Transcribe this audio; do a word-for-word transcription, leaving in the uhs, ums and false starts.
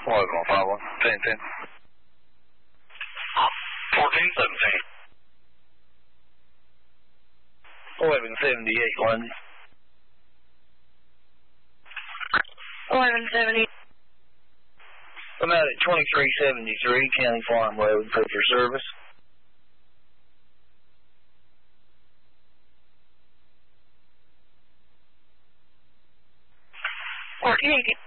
One five one. ten ten. Fourteen seventeen. Eleven seventy eight London. Eleven seventy. I'm out at twenty three seventy three County Farm Road, Cooper Service. Fourteen.